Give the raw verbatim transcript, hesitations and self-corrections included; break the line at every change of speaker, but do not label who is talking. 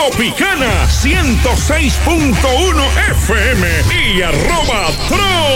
Tropicana ciento seis punto uno F M y arroba Tro